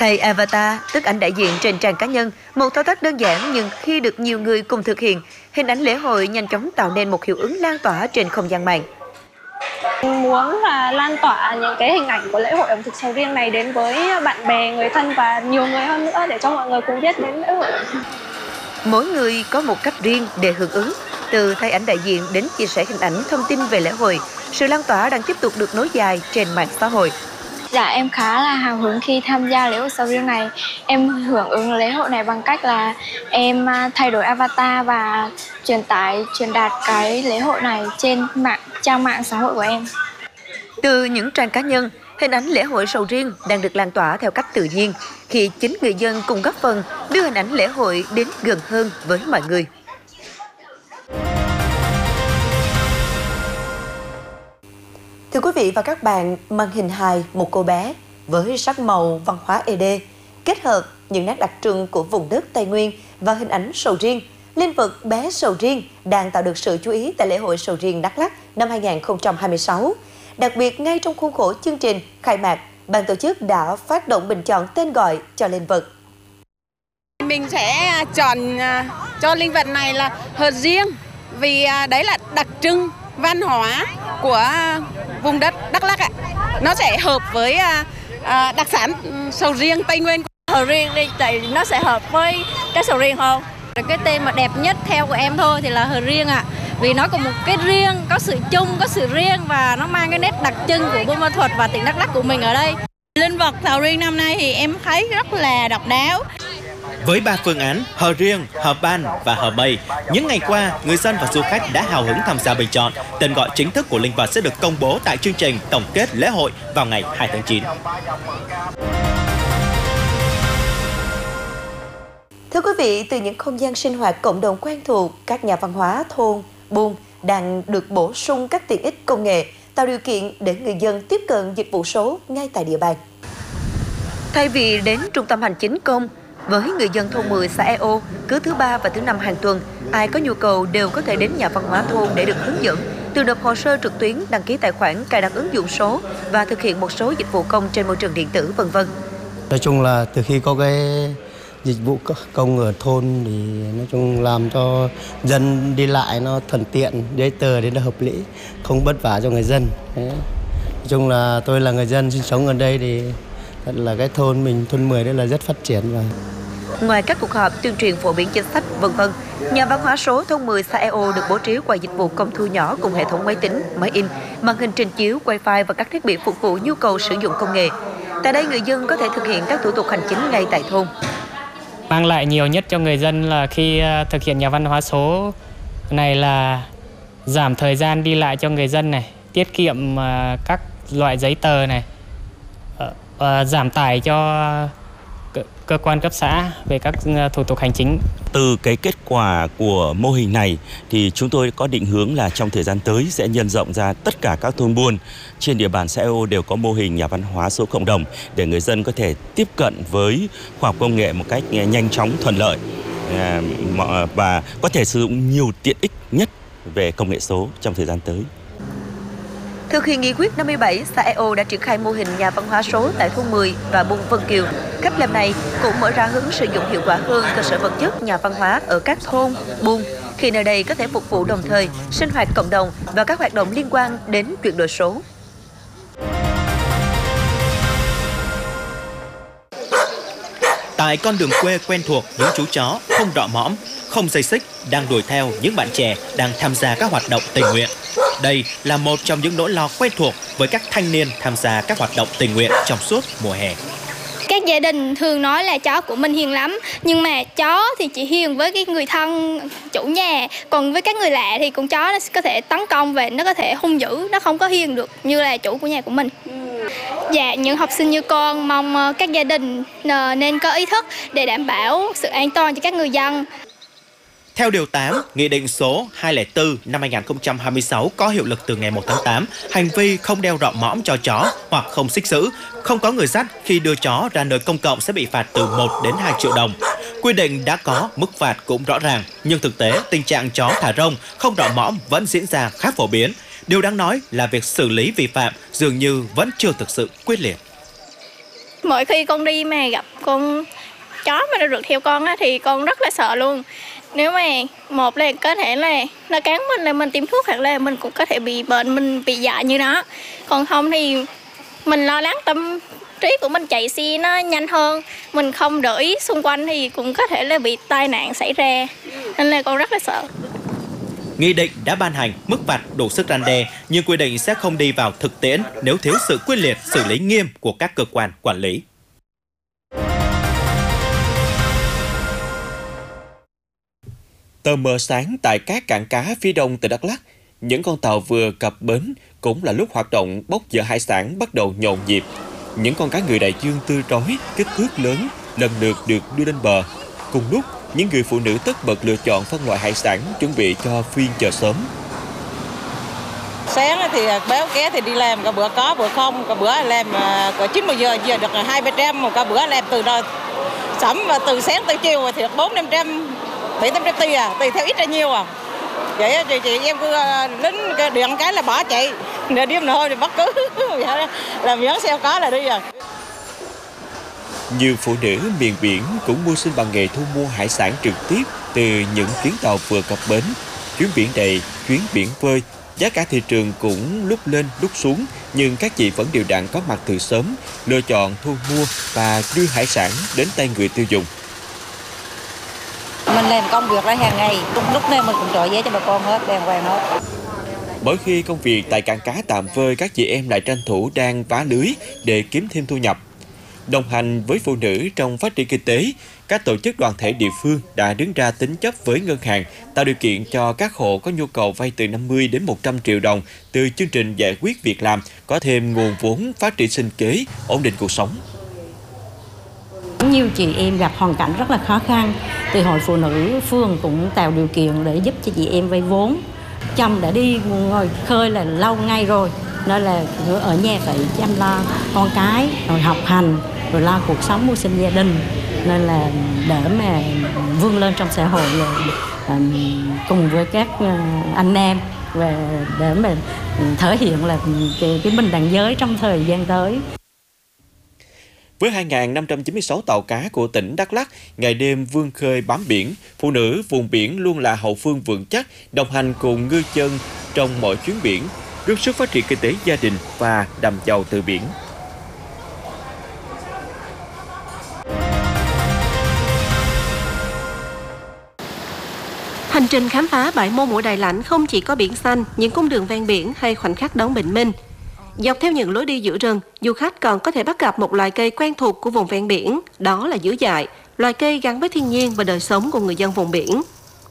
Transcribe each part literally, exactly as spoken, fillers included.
Thay avatar, tức ảnh đại diện trên trang cá nhân, một thao tác đơn giản nhưng khi được nhiều người cùng thực hiện, hình ảnh lễ hội nhanh chóng tạo nên một hiệu ứng lan tỏa trên không gian mạng. Muốn là lan tỏa những cái hình ảnh của lễ hội ẩm thực sầu riêng này đến với bạn bè, người thân và nhiều người hơn nữa để cho mọi người cùng biết đến lễ hội. Mỗi người có một cách riêng để hưởng ứng, từ thay ảnh đại diện đến chia sẻ hình ảnh thông tin về lễ hội. Sự lan tỏa đang tiếp tục được nối dài trên mạng xã hội. Dạ, em khá là hào hứng khi tham gia lễ hội sầu riêng này. Em hưởng ứng lễ hội này bằng cách là em thay đổi avatar và truyền tải, truyền đạt cái lễ hội này trên mạng trang mạng xã hội của em. Từ những trang cá nhân, hình ảnh lễ hội sầu riêng đang được lan tỏa theo cách tự nhiên khi chính người dân cùng góp phần đưa hình ảnh lễ hội đến gần hơn với mọi người. Thưa quý vị và các bạn, màn hình hài một cô bé với sắc màu văn hóa ê đê, kết hợp những nét đặc trưng của vùng đất Tây Nguyên và hình ảnh sầu riêng, linh vật bé sầu riêng đang tạo được sự chú ý tại lễ hội sầu riêng Đắk Lắk năm hai nghìn không trăm hai mươi sáu. Đặc biệt, ngay trong khuôn khổ chương trình khai mạc, ban tổ chức đã phát động bình chọn tên gọi cho linh vật. Mình sẽ chọn cho linh vật này là hờ riêng, vì đấy là đặc trưng văn hóa của vùng đất Đắk Lắk ạ. Nó sẽ hợp với đặc sản sầu riêng Tây Nguyên. Hờ riêng đi, tại nó sẽ hợp với cái sầu riêng hơn. Cái tên mà đẹp nhất theo của em thôi thì là hờ riêng ạ. Vì nó có một cái riêng, có sự chung, có sự riêng và nó mang cái nét đặc trưng của Buôn Ma Thuột và tỉnh Đắk Lắk của mình ở đây. Linh vật sầu riêng năm nay thì em thấy rất là độc đáo. Với ba phương án hờ riêng, hờ ban và hờ mây, những ngày qua, người dân và du khách đã hào hứng tham gia bình chọn. Tên gọi chính thức của linh vật sẽ được công bố tại chương trình tổng kết lễ hội vào ngày hai tháng chín. Thưa quý vị, từ những không gian sinh hoạt cộng đồng quen thuộc, các nhà văn hóa thôn, buôn đang được bổ sung các tiện ích công nghệ, tạo điều kiện để người dân tiếp cận dịch vụ số ngay tại địa bàn. Thay vì đến trung tâm hành chính công, với người dân thôn mười xã e ô, cứ thứ ba và thứ năm hàng tuần, ai có nhu cầu đều có thể đến nhà văn hóa thôn để được hướng dẫn, từ nộp hồ sơ trực tuyến, đăng ký tài khoản, cài đặt ứng dụng số và thực hiện một số dịch vụ công trên môi trường điện tử, vân vân. Nói chung là từ khi có cái dịch vụ công ở thôn thì nói chung làm cho dân đi lại nó thuận tiện, giấy tờ đến nó hợp lý, không vất vả cho người dân. Đấy. Nói chung là tôi là người dân sinh sống ở đây thì thật là cái thôn mình, thôn mười đây là rất phát triển. Và ngoài các cuộc họp tuyên truyền phổ biến chính sách, vân vân, nhà văn hóa số thôn mười xã e ô được bố trí qua dịch vụ công thu nhỏ cùng hệ thống máy tính, máy in, màn hình trình chiếu, wifi và các thiết bị phục vụ nhu cầu sử dụng công nghệ. Tại đây, người dân có thể thực hiện các thủ tục hành chính ngay tại thôn. Mang lại nhiều nhất cho người dân là khi thực hiện nhà văn hóa số này là giảm thời gian đi lại cho người dân này, tiết kiệm các loại giấy tờ này, và giảm tải cho cơ quan cấp xã về các thủ tục hành chính. Từ cái kết quả của mô hình này thì chúng tôi có định hướng là trong thời gian tới sẽ nhân rộng ra tất cả các thôn buôn trên địa bàn xã e ô đều có mô hình nhà văn hóa số cộng đồng để người dân có thể tiếp cận với khoa học công nghệ một cách nhanh chóng, thuận lợi và có thể sử dụng nhiều tiện ích nhất về công nghệ số trong thời gian tới. Thực hiện nghị quyết năm mươi bảy, xã e ô đã triển khai mô hình nhà văn hóa số tại thôn mười và buôn Vân Kiều. Cách làm này cũng mở ra hướng sử dụng hiệu quả hơn cơ sở vật chất nhà văn hóa ở các thôn, buôn, khi nơi đây có thể phục vụ đồng thời sinh hoạt cộng đồng và các hoạt động liên quan đến chuyển đổi số. Tại con đường quê quen thuộc, những chú chó không đọ mõm, không dây xích đang đuổi theo những bạn trẻ đang tham gia các hoạt động tình nguyện. Đây là một trong những nỗi lo quen thuộc với các thanh niên tham gia các hoạt động tình nguyện trong suốt mùa hè. Các gia đình thường nói là chó của mình hiền lắm, nhưng mà chó thì chỉ hiền với cái người thân chủ nhà, còn với các người lạ thì con chó nó có thể tấn công và nó có thể hung dữ, nó không có hiền được như là chủ của nhà của mình. Dạ, những học sinh như con mong các gia đình nên có ý thức để đảm bảo sự an toàn cho các người dân. Theo Điều tám, Nghị định số hai không bốn năm hai nghìn không trăm hai mươi sáu có hiệu lực từ ngày một tháng tám, hành vi không đeo rọ mõm cho chó hoặc không xích giữ, không có người dắt khi đưa chó ra nơi công cộng sẽ bị phạt từ một đến hai triệu đồng. Quy định đã có, mức phạt cũng rõ ràng, nhưng thực tế tình trạng chó thả rông, không rọ mõm vẫn diễn ra khá phổ biến. Điều đáng nói là việc xử lý vi phạm dường như vẫn chưa thực sự quyết liệt. Mỗi khi con đi mà gặp con chó mà nó rượt theo con á, thì con rất là sợ luôn. Nếu mà một là có thể là nó cắn mình là mình tiêm thuốc, hoặc là mình cũng có thể bị bệnh, mình bị dại như nó. Còn không thì mình lo lắng, tâm trí của mình chạy xe nó nhanh hơn, mình không để ý xung quanh thì cũng có thể là bị tai nạn xảy ra, nên là con rất là sợ. Nghị định đã ban hành, mức phạt đủ sức răn đe, nhưng quy định sẽ không đi vào thực tiễn nếu thiếu sự quyết liệt xử lý nghiêm của các cơ quan quản lý. Tờ mờ sáng tại các cảng cá phía đông tỉnh Đắk Lắk, những con tàu vừa cập bến cũng là lúc hoạt động bốc dỡ hải sản bắt đầu nhộn nhịp. Những con cá ngừ đại dương tươi rói, kích thước lớn lần lượt được đưa lên bờ. Cùng lúc, những người phụ nữ tất bật lựa chọn phân loại hải sản chuẩn bị cho phiên chợ sớm. Sáng thì béo ké thì đi làm, cả bữa có bữa không, cả bữa làm cả chín mươi giờ giờ được hai ba trăm, cả bữa làm từ đó sắm và từ sáng tới chiều thì được bốn năm trăm, bảy tám trăm tùy à, tùy theo ít hay nhiều à. Vậy thì chị em cứ lính điện cái là bỏ chạy, nửa đêm nửa thôi thì bất cứ làm miếng xeo có là đi rồi. Nhiều phụ nữ miền biển cũng mưu sinh bằng nghề thu mua hải sản trực tiếp từ những chuyến tàu vừa cập bến. Chuyến biển đầy, chuyến biển vơi, giá cả thị trường cũng lúc lên lúc xuống, nhưng các chị vẫn đều đặn có mặt từ sớm, lựa chọn thu mua và đưa hải sản đến tay người tiêu dùng. Mình làm công việc ra hàng ngày, lúc nào mình cũng trợ giá cho bà con hết, đàng hoàng hết. Mỗi khi công việc tại cảng cá tạm vơi, các chị em lại tranh thủ đang vá lưới để kiếm thêm thu nhập. Đồng hành với phụ nữ trong phát triển kinh tế, các tổ chức đoàn thể địa phương đã đứng ra tín chấp với ngân hàng, tạo điều kiện cho các hộ có nhu cầu vay từ năm mươi đến một trăm triệu đồng từ chương trình giải quyết việc làm, có thêm nguồn vốn phát triển sinh kế, ổn định cuộc sống. Nhiều chị em gặp hoàn cảnh rất là khó khăn, thì hội phụ nữ phường cũng tạo điều kiện để giúp cho chị em vay vốn. Chồng đã đi ngồi khơi là lâu ngày rồi, nên là ở nhà phải chăm lo con cái, rồi học hành, rồi lo cuộc sống mưu sinh gia đình, nên là để mà vươn lên trong xã hội là cùng với các anh em và để mà thể hiện là cái, cái bình đẳng giới trong thời gian tới. Với hai nghìn năm trăm chín mươi sáu tàu cá của tỉnh Đắk Lắk ngày đêm vươn khơi bám biển, phụ nữ vùng biển luôn là hậu phương vững chắc, đồng hành cùng ngư dân trong mọi chuyến biển, góp sức phát triển kinh tế gia đình và đầm giàu từ biển. Hành trình khám phá bãi Mô Mũi Đại Lãnh không chỉ có biển xanh, những cung đường ven biển hay khoảnh khắc đón bình minh. Dọc theo những lối đi giữa rừng, du khách còn có thể bắt gặp một loài cây quen thuộc của vùng ven biển, đó là dứa dại, loài cây gắn với thiên nhiên và đời sống của người dân vùng biển.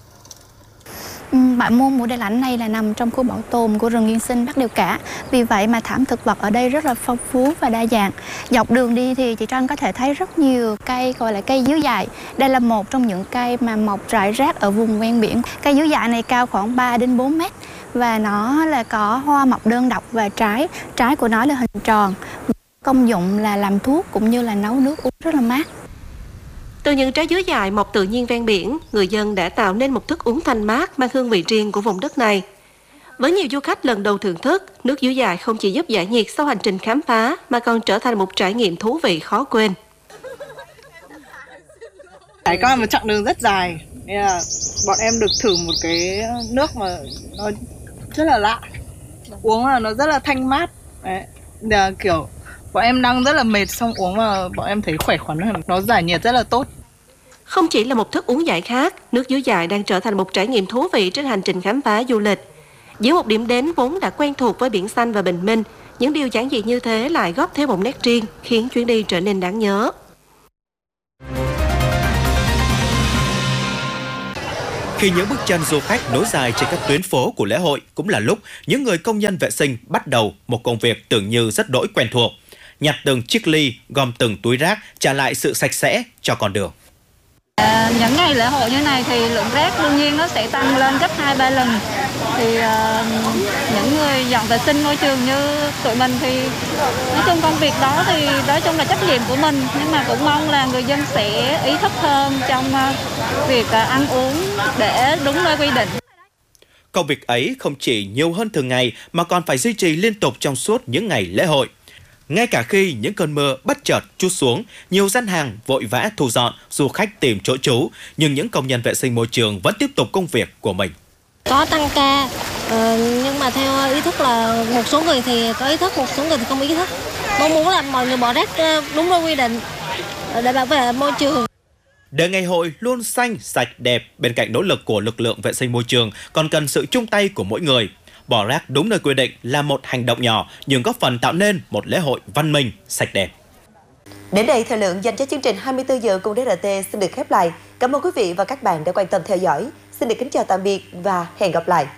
Bãi Mô Mũi Đại Lãnh này là nằm trong khu bảo tồn của rừng nguyên sinh Bắc Đèo Cả. Vì vậy mà thảm thực vật ở đây rất là phong phú và đa dạng. Dọc đường đi thì chị Trân có thể thấy rất nhiều cây gọi là cây dứa dại. Đây là một trong những cây mà mọc rải rác ở vùng ven biển. Cây dứa dại này cao khoảng ba đến bốn mét và nó là có hoa mọc đơn độc và trái. Trái của nó là hình tròn. Công dụng là làm thuốc cũng như là nấu nước uống rất là mát. Từ những trái dứa dại mọc tự nhiên ven biển, người dân đã tạo nên một thức uống thanh mát mang hương vị riêng của vùng đất này. Với nhiều du khách lần đầu thưởng thức, nước dứa dại không chỉ giúp giải nhiệt sau hành trình khám phá, mà còn trở thành một trải nghiệm thú vị khó quên. Trải qua một chặng đường rất dài, nên là bọn em được thử một cái nước mà nó rất là lạ. Uống là nó rất là thanh mát. Đấy. Là kiểu bọn em đang rất là mệt, xong uống mà bọn em thấy khỏe khoắn hơn, nó giải nhiệt rất là tốt. Không chỉ là một thức uống giải khát, nước dứa dại đang trở thành một trải nghiệm thú vị trên hành trình khám phá du lịch. Giữa một điểm đến vốn đã quen thuộc với biển xanh và bình minh, những điều giản dị như thế lại góp thêm một nét riêng, khiến chuyến đi trở nên đáng nhớ. Khi những bước chân du khách nối dài trên các tuyến phố của lễ hội, cũng là lúc những người công nhân vệ sinh bắt đầu một công việc tưởng như rất đỗi quen thuộc. Nhặt từng chiếc ly, gom từng túi rác, trả lại sự sạch sẽ cho con đường. À, những ngày lễ hội như này thì lượng rác đương nhiên nó sẽ tăng lên gấp hai ba lần. Thì uh, những người dọn vệ sinh môi trường như tụi mình thì nói chung công việc đó thì nói chung là trách nhiệm của mình, nhưng mà cũng mong là người dân sẽ ý thức hơn trong uh, việc uh, ăn uống để đúng nơi quy định. Công việc ấy không chỉ nhiều hơn thường ngày mà còn phải duy trì liên tục trong suốt những ngày lễ hội. Ngay cả khi những cơn mưa bất chợt trút xuống, nhiều gian hàng vội vã thu dọn, du khách tìm chỗ trú, nhưng những công nhân vệ sinh môi trường vẫn tiếp tục công việc của mình. Có tăng ca, nhưng mà theo ý thức là một số người thì có ý thức, một số người thì không ý thức. Mong muốn là mọi người bỏ rác đúng nơi quy định để bảo vệ môi trường. Để ngày hội luôn xanh, sạch, đẹp, bên cạnh nỗ lực của lực lượng vệ sinh môi trường còn cần sự chung tay của mỗi người. Bỏ rác đúng nơi quy định là một hành động nhỏ nhưng góp phần tạo nên một lễ hội văn minh, sạch đẹp. Đến đây, thời lượng dành cho chương trình hai mươi tư giờ cùng đê rờ tê xin được khép lại. Cảm ơn quý vị và các bạn đã quan tâm theo dõi. Xin được kính chào tạm biệt và hẹn gặp lại.